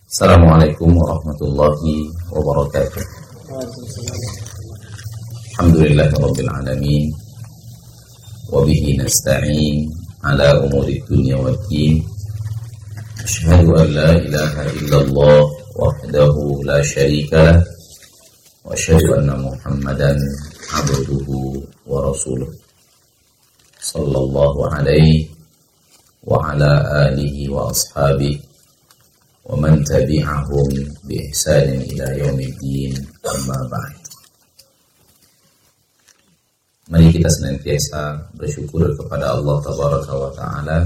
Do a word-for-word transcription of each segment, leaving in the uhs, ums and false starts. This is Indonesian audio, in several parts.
Assalamualaikum warahmatullahi wabarakatuh. Alhamdulillahirabbil alamin wa bihi nasta'in ala umuri dunya waddin. Asyhadu an la ilaha illallah wahdahu la syarika lah wa asyhadu anna Muhammadan abduhu wa rasuluh. Sallallahu alaihi wa ala alihi wa ashabihi wa man tabi'ahum bi ihsanin ila yaumiddin, amma ba'd. Mari kita senantiasa bersyukur kepada Allah Tabaraka wa Ta'ala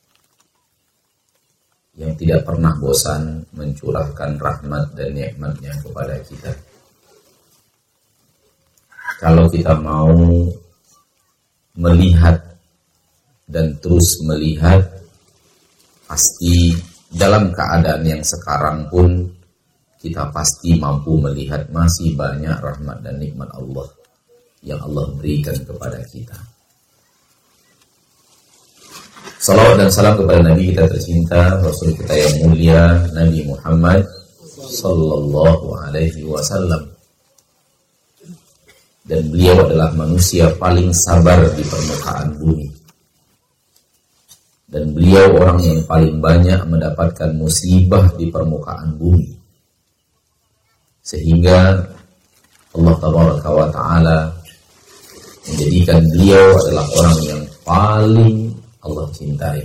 yang tidak pernah bosan mencurahkan rahmat dan nikmatnya kepada kita. Kalau kita mau melihat dan terus melihat, pasti dalam keadaan yang sekarang pun kita pasti mampu melihat masih banyak rahmat dan nikmat Allah yang Allah berikan kepada kita. Salawat dan salam kepada Nabi kita tercinta, Rasul kita yang mulia, Nabi Muhammad sallallahu alaihi wasallam. Dan beliau adalah manusia paling sabar di permukaan bumi. Dan beliau orang yang paling banyak mendapatkan musibah di permukaan bumi. Sehingga Allah Tabaraka wa Ta'ala menjadikan beliau adalah orang yang paling Allah cintai.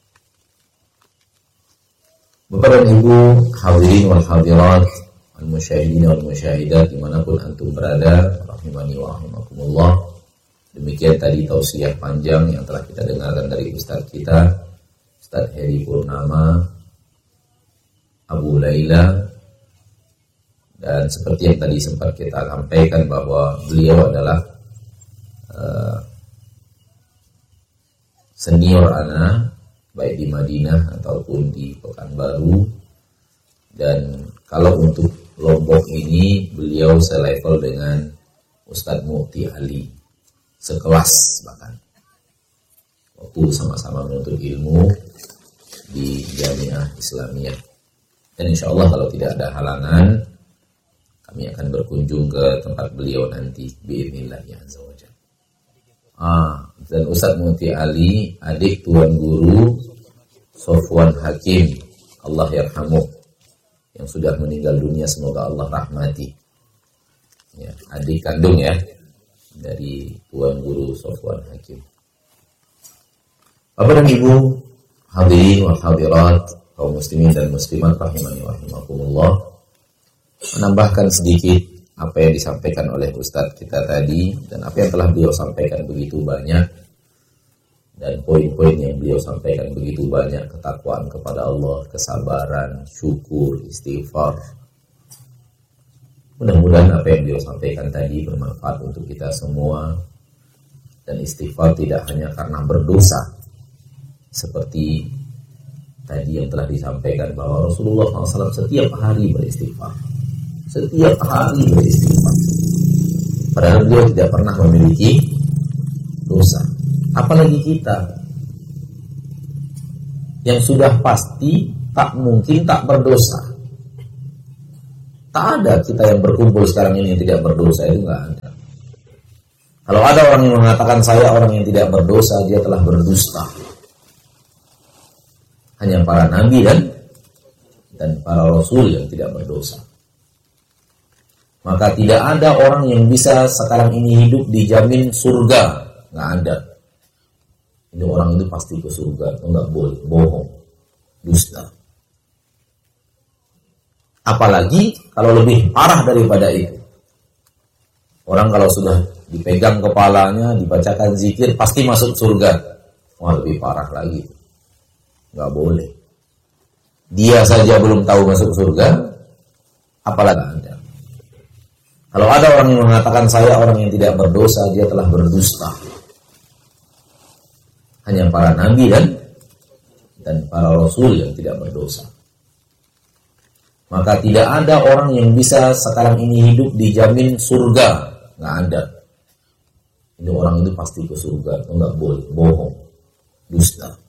Bapak dan Ibu hadirin wal hadirat, al musyahidin wal musyahidat dimanapun antum berada, rahimani wa rahimakumullah. Demikian tadi tausiah panjang yang telah kita dengarkan dari Ustaz kita, Ustaz Heri Purnama Abu Laila. Dan seperti yang tadi sempat kita sampaikan bahwa beliau adalah uh, senior ana, baik di Madinah ataupun di Pekanbaru. Dan kalau untuk Lombok ini, beliau selevel dengan Ustaz Mukti Ali, sekelas bahkan waktu sama-sama menuntut ilmu di Jamiah Islamiyah. Dan insya Allah kalau tidak ada halangan, kami akan berkunjung ke tempat beliau nanti biiznillah azza wajalla. Ah, dan Ustaz Mukti Ali, adik tuan guru Sofwan Hakim, Allah yarhamuh, yang sudah meninggal dunia, semoga Allah rahmati. Ya, adik kandung ya dari tuan guru Sofwan Hakim. Bapak dan Ibu hadirin wal hadirat, kaum muslimin dan muslimat rahimani wa rahimakumullah, menambahkan sedikit apa yang disampaikan oleh Ustadz kita tadi, dan apa yang telah beliau sampaikan begitu banyak, dan poin-poin yang beliau sampaikan begitu banyak: ketakwaan kepada Allah, kesabaran, syukur, istighfar. Mudah-mudahan apa yang beliau sampaikan tadi bermanfaat untuk kita semua. Dan istighfar tidak hanya karena berdosa, seperti tadi yang telah disampaikan bahwa Rasulullah shallallahu alaihi wasallam setiap hari beristighfar. Setiap hari beristighfar. Padahal beliau tidak pernah memiliki dosa. Apalagi kita yang sudah pasti tak mungkin tak berdosa. Tak ada kita yang berkumpul sekarang ini yang tidak berdosa, itu enggak ada. Kalau ada orang yang mengatakan saya orang yang tidak berdosa, dia telah berdusta. Hanya para nabi dan dan para rasul yang tidak berdosa. Maka tidak ada orang yang bisa sekarang ini hidup dijamin surga, enggak ada. Ini orang itu pasti ke surga, itu enggak boleh, bohong, dusta. Apalagi kalau lebih parah daripada itu. Orang kalau sudah dipegang kepalanya, dibacakan zikir, pasti masuk surga. Wah, lebih parah lagi. Nggak boleh. Dia saja belum tahu masuk surga, apalagi Anda. Kalau ada orang yang mengatakan saya orang yang tidak berdosa, dia telah berdusta. Hanya para nabi dan dan para rasul yang tidak berdosa. Maka tidak ada orang yang bisa sekarang ini hidup dijamin surga, nggak ada. Ini orang itu pasti ke surga, itu nggak boleh, bohong, dusta.